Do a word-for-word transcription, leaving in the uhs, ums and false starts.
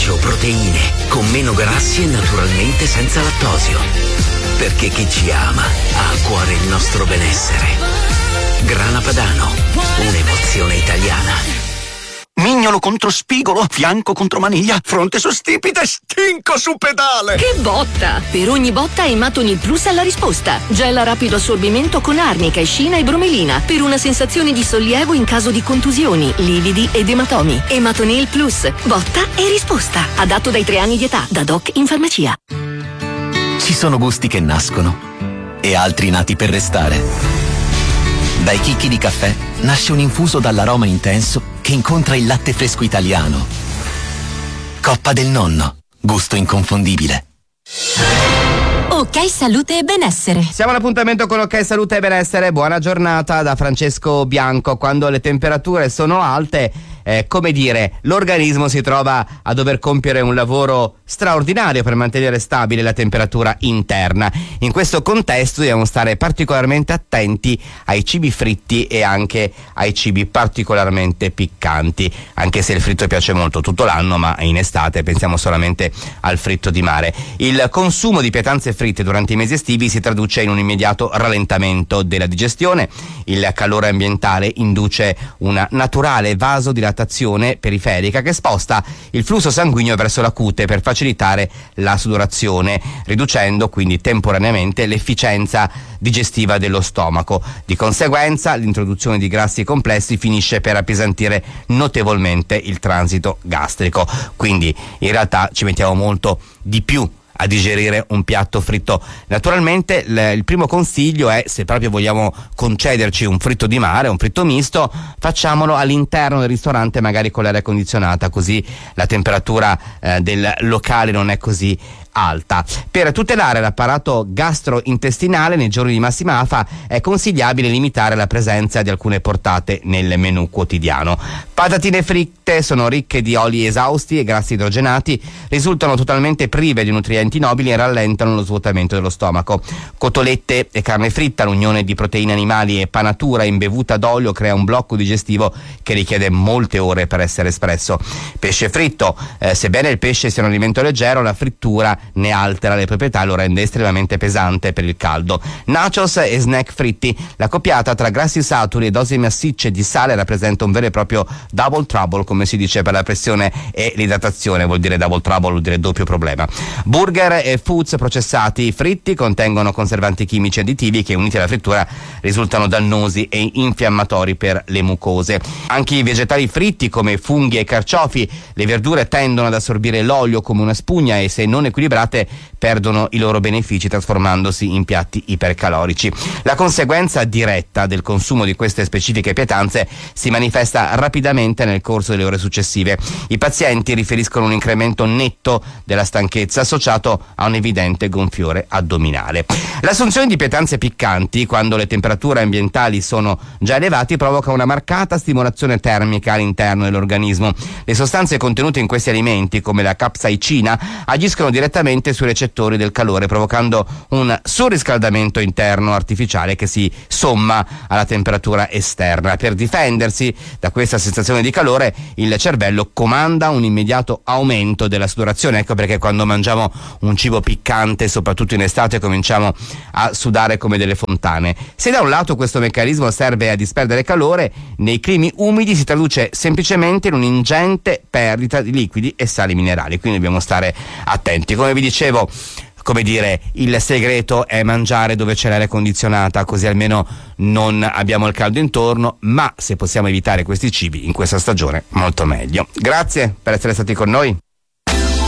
calcio, proteine, con meno grassi e naturalmente senza lattosio. Perché chi ci ama ha a cuore il nostro benessere. Grana Padano, un'emozione italiana. Mignolo contro spigolo, fianco contro maniglia, fronte su stipite, stinco su pedale. Che botta! Per ogni botta Ematonil Plus ha la risposta. Gel a rapido assorbimento con arnica, escina e bromelina per una sensazione di sollievo in caso di contusioni, lividi ed ematomi. Ematonil Plus, botta e risposta. Adatto dai tre anni di età, da Doc in farmacia. Ci sono gusti che nascono e altri nati per restare. Dai chicchi di caffè nasce un infuso dall'aroma intenso che incontra il latte fresco italiano. Coppa del Nonno, gusto inconfondibile. Ok Salute e Benessere. Siamo all'appuntamento con Ok Salute e Benessere. Buona giornata da Francesco Bianco. Quando le temperature sono alte, eh, come dire, l'organismo si trova a dover compiere un lavoro straordinario per mantenere stabile la temperatura interna. In questo contesto dobbiamo stare particolarmente attenti ai cibi fritti e anche ai cibi particolarmente piccanti, anche se il fritto piace molto tutto l'anno, ma in estate pensiamo solamente al fritto di mare. Il consumo di pietanze fritte durante i mesi estivi si traduce in un immediato rallentamento della digestione. Il calore ambientale induce una naturale vasodilatazione periferica che sposta il flusso sanguigno verso la cute per facilitare la sudorazione, riducendo quindi temporaneamente l'efficienza digestiva dello stomaco. Di conseguenza, l'introduzione di grassi complessi finisce per appesantire notevolmente il transito gastrico. Quindi in realtà ci mettiamo molto di più a digerire un piatto fritto. Naturalmente l- il primo consiglio è, se proprio vogliamo concederci un fritto di mare, un fritto misto, facciamolo all'interno del ristorante, magari con l'aria condizionata, così la temperatura eh, del locale non è così alta. Per tutelare l'apparato gastrointestinale nei giorni di massima afa è consigliabile limitare la presenza di alcune portate nel menù quotidiano. Patatine fritte sono ricche di oli esausti e grassi idrogenati, risultano totalmente prive di nutrienti nobili e rallentano lo svuotamento dello stomaco. Cotolette e carne fritta, l'unione di proteine animali e panatura imbevuta d'olio crea un blocco digestivo che richiede molte ore per essere espresso. Pesce fritto, eh, sebbene il pesce sia un alimento leggero, la frittura ne altera le proprietà e lo rende estremamente pesante per il caldo. Nachos e snack fritti, la coppiata tra grassi saturi e dosi massicce di sale rappresenta un vero e proprio double trouble, come si dice per la pressione e l'idratazione, vuol dire double trouble, vuol dire doppio problema. Burger e foods processati fritti contengono conservanti chimici additivi che, uniti alla frittura, risultano dannosi e infiammatori per le mucose. Anche i vegetali fritti come funghi e carciofi, le verdure tendono ad assorbire l'olio come una spugna e, se non equilibrate, perdono i loro benefici trasformandosi in piatti ipercalorici. La conseguenza diretta del consumo di queste specifiche pietanze si manifesta rapidamente nel corso delle ore successive. I pazienti riferiscono un incremento netto della stanchezza associato a un evidente gonfiore addominale. L'assunzione di pietanze piccanti, quando le temperature ambientali sono già elevate, provoca una marcata stimolazione termica all'interno dell'organismo. Le sostanze contenute in questi alimenti, come la capsaicina, agiscono direttamente sui recettori del calore, provocando un surriscaldamento interno artificiale che si somma alla temperatura esterna. Per difendersi da questa sensazione di calore, il cervello comanda un immediato aumento della sudorazione. Ecco perché quando mangiamo un cibo piccante, soprattutto in estate, cominciamo a sudare come delle fontane. Se da un lato questo meccanismo serve a disperdere calore, nei climi umidi si traduce semplicemente in un'ingente perdita di liquidi e sali minerali, quindi dobbiamo stare attenti. Come vi dicevo, come dire, il segreto è mangiare dove c'è l'aria condizionata, così almeno non abbiamo il caldo intorno, ma se possiamo evitare questi cibi in questa stagione, molto meglio. Grazie per essere stati con noi.